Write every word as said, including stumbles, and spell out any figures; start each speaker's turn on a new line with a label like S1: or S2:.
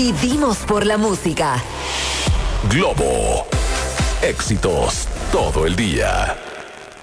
S1: Vivimos por la música.
S2: Globo. Éxitos todo el día.